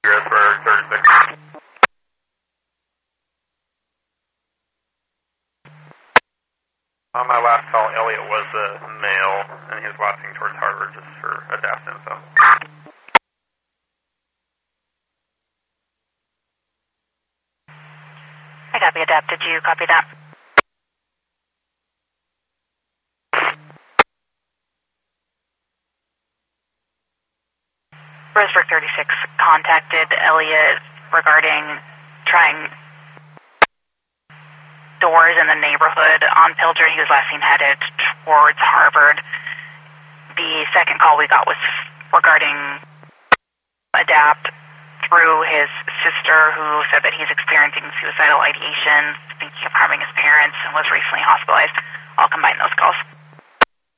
Harrisburg 36. On my last call, Elliot was a male, and he was watching towards Harvard just for ADAPT info. I copy ADAPT. Did you copy that? Harrisburg 36 contacted Elliot regarding trying doors in the neighborhood on Pilger. He was last seen headed towards Harvard. The second call we got was regarding ADAPT through his sister, who said that he's experiencing suicidal ideations, thinking of harming his parents, and was recently hospitalized. I'll combine those calls.